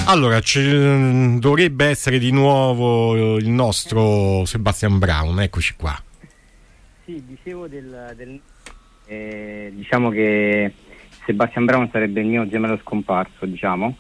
Allora, dovrebbe essere di nuovo il nostro Sebastian Brown, eccoci qua. Sì, dicevo diciamo che Sebastian Brown sarebbe il mio gemello scomparso, diciamo.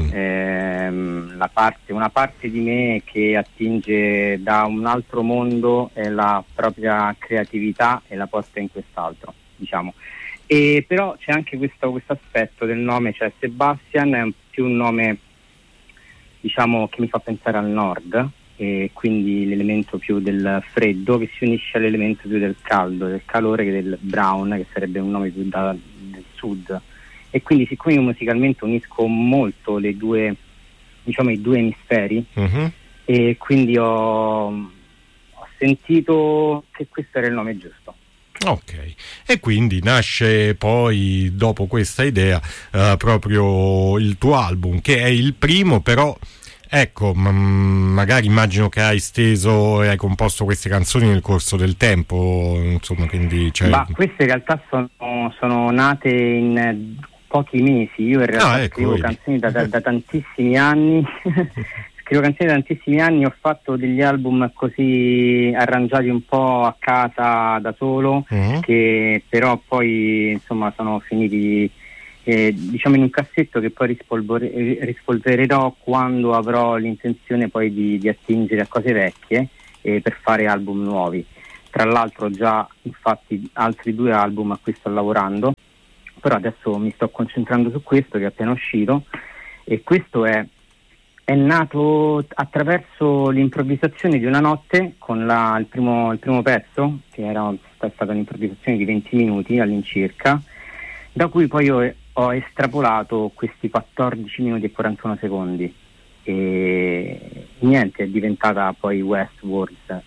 Una parte di me che attinge da un altro mondo e la propria creatività e la posta in quest'altro, diciamo. E però c'è anche questo aspetto del nome, cioè Sebastian è più un nome, diciamo, che mi fa pensare al nord, e quindi l'elemento più del freddo che si unisce all'elemento più del caldo, del calore, che del brown, che sarebbe un nome più del sud. E quindi, siccome io musicalmente unisco molto i due emisferi, e quindi ho sentito che questo era il nome giusto. Ok, e quindi nasce poi, dopo questa idea, proprio il tuo album, che è il primo, però ecco, magari immagino che hai steso e hai composto queste canzoni nel corso del tempo, insomma, quindi queste in realtà sono nate in pochi mesi. Io in realtà scrivo canzoni da tantissimi anni. Scrivo canzoni da tantissimi anni, ho fatto degli album così arrangiati un po' a casa da solo, che però poi insomma sono finiti diciamo in un cassetto, che poi rispolvererò quando avrò l'intenzione poi di attingere a cose vecchie per fare album nuovi. Tra l'altro già infatti altri 2 album a cui sto lavorando, però adesso mi sto concentrando su questo che è appena uscito, e questo è nato attraverso l'improvvisazione di una notte con il primo pezzo, che era stata un'improvvisazione di 20 minuti all'incirca, da cui poi ho estrapolato questi 14 minuti e 41 secondi e niente, è diventata poi Westworld.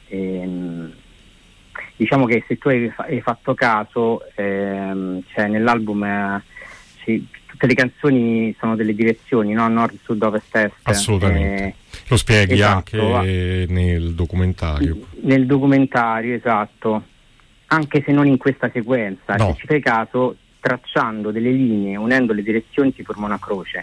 Diciamo che se tu hai fatto caso, cioè nell'album tutte le canzoni sono delle direzioni, no? Nord, sud, ovest, est. Assolutamente. Lo spieghi, esatto, anche nel documentario. Nel documentario, esatto. Anche se non in questa sequenza. No. Se ci fai caso, tracciando delle linee, unendo le direzioni, si forma una croce.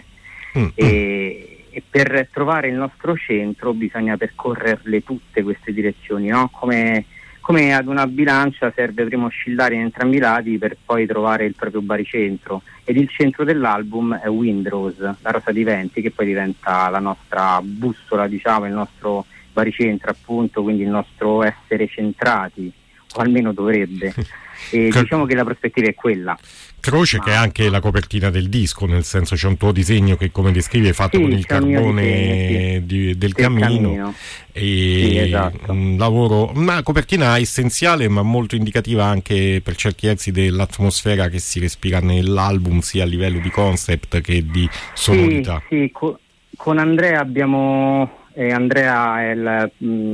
E per trovare il nostro centro bisogna percorrerle tutte queste direzioni, no? Come ad una bilancia serve prima oscillare in entrambi i lati per poi trovare il proprio baricentro, ed il centro dell'album è Windrose, la rosa di venti, che poi diventa la nostra bussola, diciamo, il nostro baricentro appunto, quindi il nostro essere centrati, o almeno dovrebbe. E diciamo che la prospettiva è quella. Croce, che è anche la copertina del disco, nel senso c'è un tuo disegno che, come descrivi, è fatto con il carbone del camino. E esatto. Un lavoro, una copertina essenziale ma molto indicativa anche per certi versi dell'atmosfera che si respira nell'album, sia a livello di concept che di sonorità. Sì, con Andrea abbiamo... Andrea è il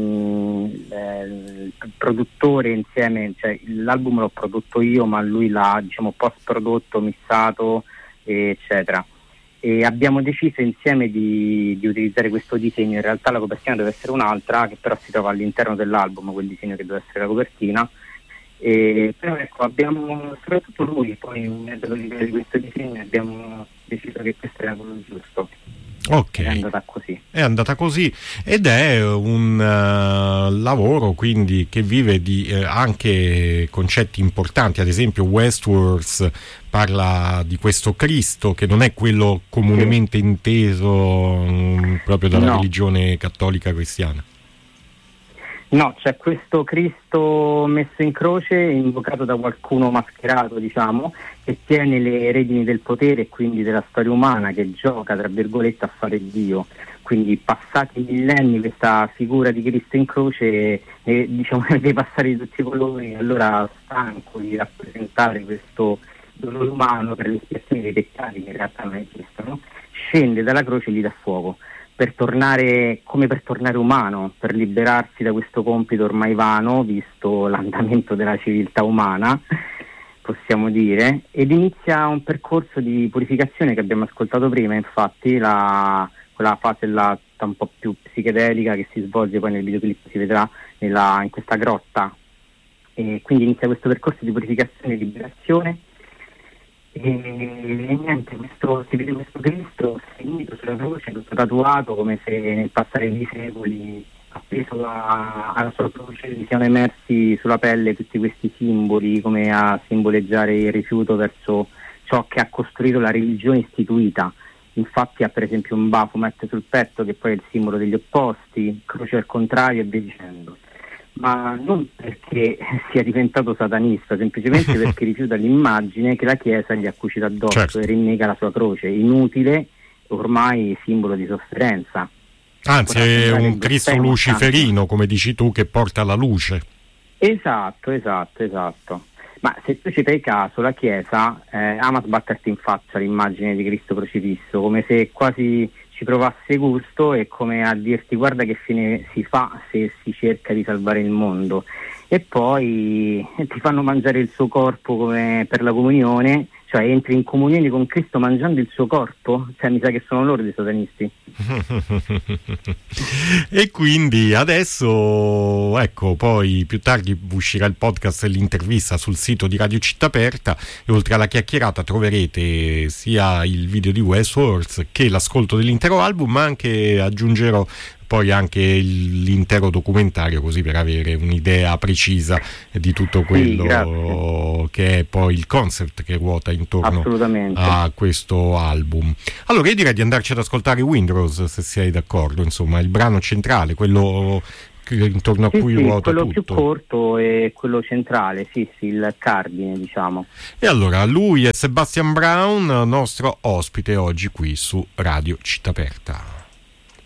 produttore insieme, cioè l'album l'ho prodotto io, ma lui l'ha, diciamo, post prodotto, missato, eccetera, e abbiamo deciso insieme di utilizzare questo disegno. In realtà la copertina deve essere un'altra, che però si trova all'interno dell'album, quel disegno che deve essere la copertina, però ecco, abbiamo, soprattutto lui, poi unendo l'idea di questo disegno abbiamo deciso che questo era quello giusto. Ok, è andata così ed è un lavoro quindi che vive di anche concetti importanti. Ad esempio Westworld parla di questo Cristo che non è quello comunemente inteso proprio dalla religione cattolica cristiana. No, c'è questo Cristo messo in croce, invocato da qualcuno mascherato, diciamo, che tiene le redini del potere e quindi della storia umana, che gioca, tra virgolette, a fare Dio. Quindi passati millenni questa figura di Cristo in croce, diciamo, deve passare di tutti i colori, allora stanco di rappresentare questo dolore umano per l'espiazione dei peccati, che in realtà non esistono, scende dalla croce e gli dà fuoco. Per tornare umano, per liberarsi da questo compito ormai vano, visto l'andamento della civiltà umana, possiamo dire, ed inizia un percorso di purificazione che abbiamo ascoltato prima, infatti quella fase là un po' più psichedelica che si svolge poi nel videoclip, si vedrà in questa grotta, e quindi inizia questo percorso di purificazione e liberazione. E niente, si vede questo Cristo finito sulla croce, tutto tatuato, come se nel passare dei secoli appeso alla sua croce siano emersi sulla pelle tutti questi simboli, come a simboleggiare il rifiuto verso ciò che ha costruito la religione istituita. Infatti ha per esempio un Baphomet sul petto, che poi è il simbolo degli opposti, croce al contrario e via dicendo. Ma non perché sia diventato satanista, semplicemente perché rifiuta l'immagine che la Chiesa gli ha cucito addosso, certo, e rinnega la sua croce, inutile, ormai simbolo di sofferenza. Anzi, è un Cristo luciferino, come dici tu, che porta la luce. Esatto. Ma se tu ci fai caso, la Chiesa ama sbatterti in faccia l'immagine di Cristo crocifisso, come se quasi ci provasse gusto e come a dirti guarda che fine si fa se si cerca di salvare il mondo. E poi ti fanno mangiare il suo corpo come per la comunione, cioè entri in comunione con Cristo mangiando il suo corpo, cioè mi sa che sono loro dei satanisti. E quindi adesso, ecco, poi più tardi uscirà il podcast e l'intervista sul sito di Radio Città Aperta, e oltre alla chiacchierata troverete sia il video di Westworld che l'ascolto dell'intero album, ma anche aggiungerò poi anche l'intero documentario, così per avere un'idea precisa di tutto quello che è poi il concept che ruota intorno a questo album. Allora io direi di andarci ad ascoltare Windrose, se sei d'accordo, insomma il brano centrale, quello intorno a cui ruota quello tutto. Più corto e quello centrale, sì, il cardine, diciamo. E allora lui è Sebastian Brown, nostro ospite oggi qui su Radio Città Aperta.